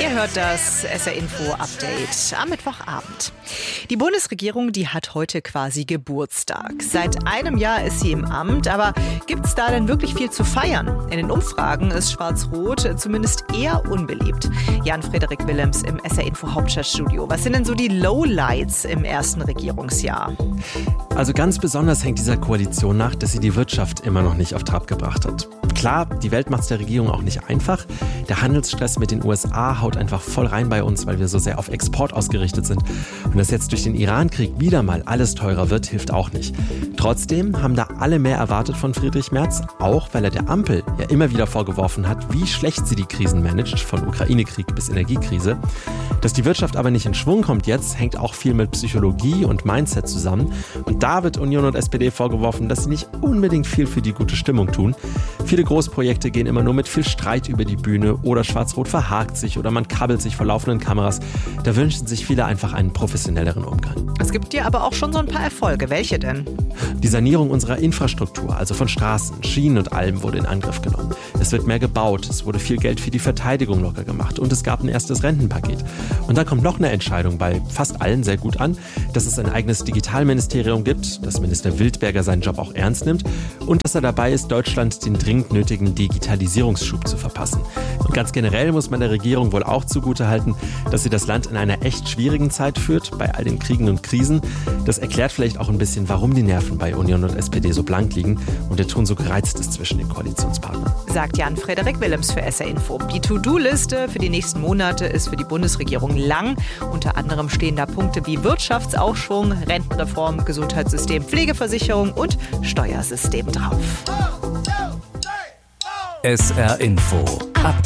Ihr hört das SR Info Update am Mittwochabend. Die Bundesregierung, die hat heute quasi Geburtstag. Seit einem Jahr ist sie im Amt, aber gibt es da denn wirklich viel zu feiern? In den Umfragen ist Schwarz-Rot zumindest eher unbeliebt. Jan-Frederik Willems im SR Info Hauptstadtstudio. Was sind denn so die Lowlights im ersten Regierungsjahr? Also ganz besonders hängt dieser Koalition nach, dass sie die Wirtschaft immer noch nicht auf Trab gebracht hat. Klar, die Welt macht es der Regierung auch nicht einfach. Der Handelsstress mit den USA haut einfach voll rein bei uns, weil wir so sehr auf Export ausgerichtet sind. Und dass jetzt durch den Iran-Krieg wieder mal alles teurer wird, hilft auch nicht. Trotzdem haben da alle mehr erwartet von Friedrich Merz, auch weil er der Ampel ja immer wieder vorgeworfen hat, wie schlecht sie die Krisen managt, von Ukraine-Krieg bis Energiekrise. Dass die Wirtschaft aber nicht in Schwung kommt jetzt, hängt auch viel mit Psychologie und Mindset zusammen. Und da wird Union und SPD vorgeworfen, dass sie nicht unbedingt viel für die gute Stimmung tun. Viele Großprojekte gehen immer nur mit viel Streit über die Bühne oder Schwarz-Rot verhakt sich oder man kabbelt sich vor laufenden Kameras. Da wünschen sich viele einfach einen professionelleren Umgang. Es gibt ja aber auch schon so ein paar Erfolge. Welche denn? Die Sanierung unserer Infrastruktur, also von Straßen, Schienen und allem, wurde in Angriff genommen. Es wird mehr gebaut, es wurde viel Geld für die Verteidigung locker gemacht und es gab ein erstes Rentenpaket. Und dann kommt noch eine Entscheidung bei fast allen sehr gut an, dass es ein eigenes Digitalministerium gibt, dass Minister Wildberger seinen Job auch ernst nimmt und dass er dabei ist, Deutschland den dringend nötigen Digitalisierungsschub zu verpassen. Und ganz generell muss man der Regierung wohl auch zugutehalten, dass sie das Land in einer echt schwierigen Zeit führt, bei all den Kriegen und Krisen. Das erklärt vielleicht auch ein bisschen, warum die Nerven bei Union und SPD so blank liegen und der Ton so gereizt ist zwischen den Koalitionspartnern. Sagt Jan-Frederik Willems für SR Info. Die To-Do-Liste für die nächsten Monate ist für die Bundesregierung lang. Unter anderem stehen da Punkte wie Wirtschaftsaufschwung, Rentenreform, Gesundheitssystem, Pflegeversicherung und Steuersystem drauf. SR Info Update.